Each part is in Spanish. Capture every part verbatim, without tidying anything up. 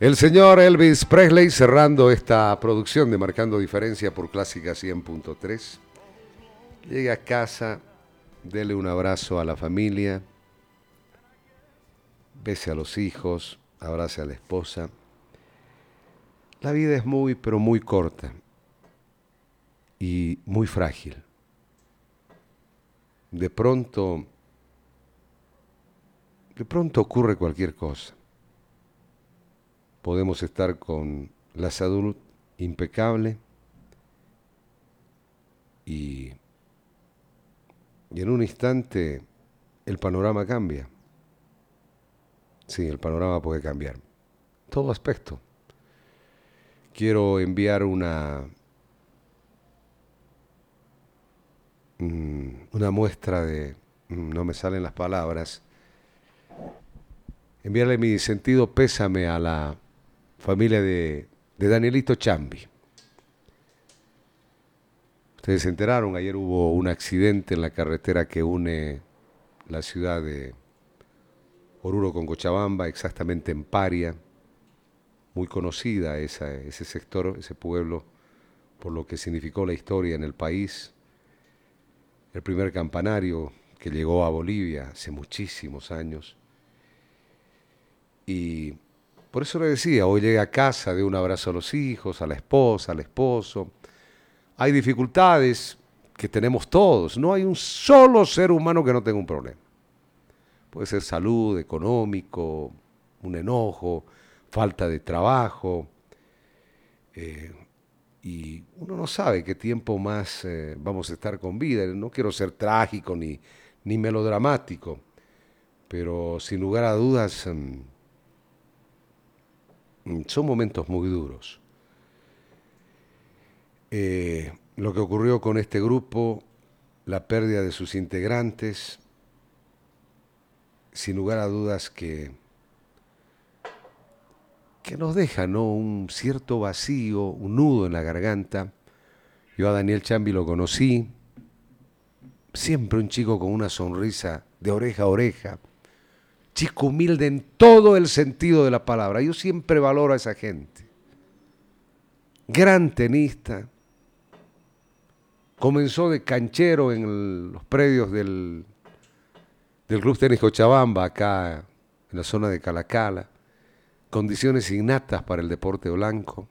El señor Elvis Presley cerrando esta producción de Marcando Diferencia por Clásica cien punto tres. Llega a casa, dele un abrazo a la familia, bese a los hijos, abrace a la esposa. La vida es muy, pero muy corta y muy frágil. De pronto, de pronto ocurre cualquier cosa. Podemos estar con la salud impecable y, y en un instante el panorama cambia. Sí, el panorama puede cambiar. Todo aspecto. Quiero enviar una, una muestra de, no me salen las palabras, enviarle mi sentido pésame a la familia de, de Danielito Chambi. Ustedes se enteraron, ayer hubo un accidente en la carretera que une la ciudad de Oruro con Cochabamba, exactamente en Paria, muy conocida esa, ese sector, ese pueblo, por lo que significó la historia en el país. El primer campanario que llegó a Bolivia hace muchísimos años. Y por eso le decía, hoy llega a casa, de un abrazo a los hijos, a la esposa, al esposo. Hay dificultades que tenemos todos. No hay un solo ser humano que no tenga un problema. Puede ser salud, económico, un enojo, falta de trabajo. Eh, y uno no sabe qué tiempo más eh, vamos a estar con vida. No quiero ser trágico ni, ni melodramático, pero sin lugar a dudas um, son momentos muy duros. Eh, lo que ocurrió con este grupo, la pérdida de sus integrantes, sin lugar a dudas que, que nos deja, ¿no?, un cierto vacío, un nudo en la garganta. Yo a Daniel Chambi lo conocí, siempre un chico con una sonrisa de oreja a oreja, chico humilde en todo el sentido de la palabra. Yo siempre valoro a esa gente. Gran tenista. Comenzó de canchero en el, los predios del, del Club Tenis Cochabamba, acá en la zona de Calacala. Condiciones innatas para el deporte blanco.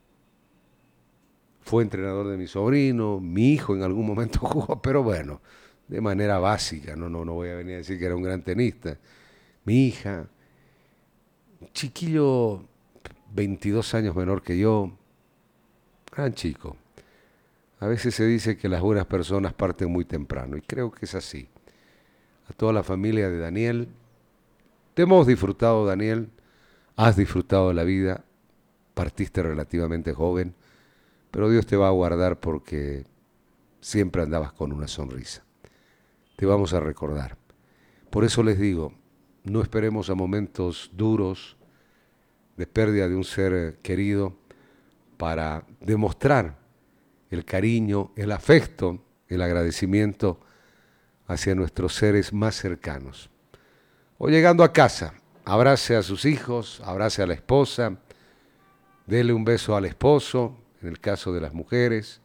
Fue entrenador de mi sobrino, mi hijo en algún momento jugó, pero bueno, de manera básica. No, no, no voy a venir a decir que era un gran tenista. Mi hija, chiquillo, veintidós años menor que yo, gran chico. A veces se dice que las buenas personas parten muy temprano, y creo que es así. A toda la familia de Daniel, te hemos disfrutado, Daniel, has disfrutado de la vida, partiste relativamente joven, pero Dios te va a guardar porque siempre andabas con una sonrisa. Te vamos a recordar. Por eso les digo, no esperemos a momentos duros de pérdida de un ser querido para demostrar el cariño, el afecto, el agradecimiento hacia nuestros seres más cercanos. O llegando a casa, abrace a sus hijos, abrace a la esposa, dele un beso al esposo, en el caso de las mujeres.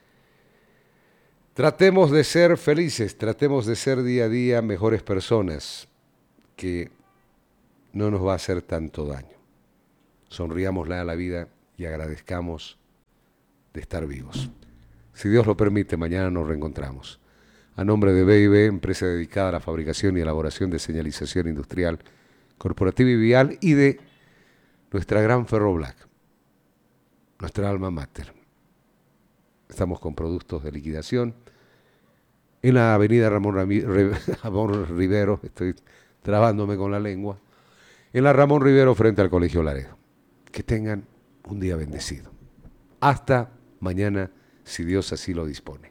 Tratemos de ser felices, tratemos de ser día a día mejores personas, que no nos va a hacer tanto daño. Sonriámosle a la vida y agradezcamos de estar vivos. Si Dios lo permite, mañana nos reencontramos. A nombre de B y B, empresa dedicada a la fabricación y elaboración de señalización industrial, corporativa y vial, y de nuestra gran Ferroblac, nuestra alma mater. Estamos con productos de liquidación en la avenida Ramón, Ramí, Ramón Rivero, estoy trabándome con la lengua, en la Ramón Rivero frente al Colegio Laredo. Que tengan un día bendecido. Hasta mañana, si Dios así lo dispone.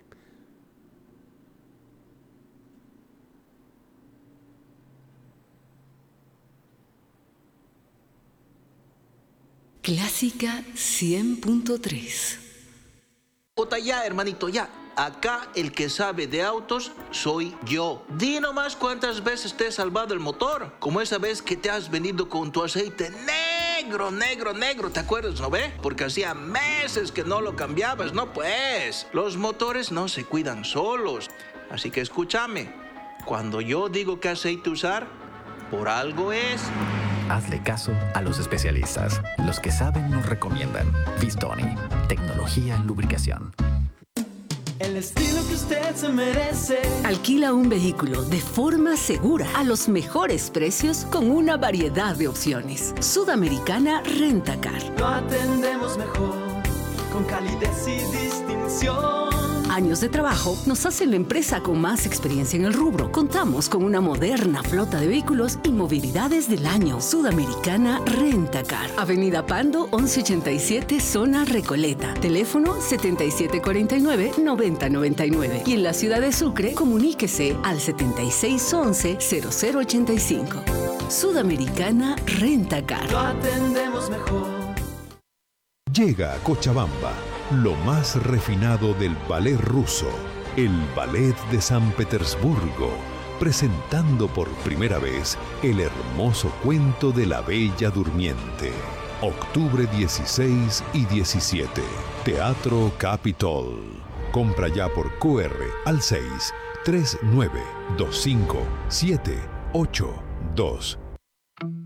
Clásica cien punto tres. Ota ya, hermanito, ya. Acá el que sabe de autos soy yo. Di nomás cuántas veces te he salvado el motor. Como esa vez que te has venido con tu aceite negro, negro, negro, ¿te acuerdas, no ve? Porque hacía meses que no lo cambiabas, no pues. Los motores no se cuidan solos. Así que escúchame, cuando yo digo qué aceite usar, por algo es. Hazle caso a los especialistas. Los que saben nos recomiendan. Vistoni, tecnología en lubricación. El estilo que usted se merece. Alquila un vehículo de forma segura a los mejores precios con una variedad de opciones. Sudamericana Rentacar. Lo atendemos mejor, con calidez y distinción. Años de trabajo nos hacen la empresa con más experiencia en el rubro. Contamos con una moderna flota de vehículos y movilidades del año. Sudamericana Rentacar. Avenida Pando, once ochenta y siete, zona Recoleta. Teléfono setenta y siete cuarenta y nueve, noventa noventa y nueve. Y en la ciudad de Sucre, comuníquese al setenta y seis once, cero cero ochenta y cinco. Sudamericana Rentacar. Lo atendemos mejor. Llega a Cochabamba lo más refinado del ballet ruso, el Ballet de San Petersburgo, presentando por primera vez el hermoso cuento de la Bella Durmiente. Octubre dieciséis y diecisiete, Teatro Capitol. Compra ya por Q R al seis tres nueve dos cinco siete ocho dos.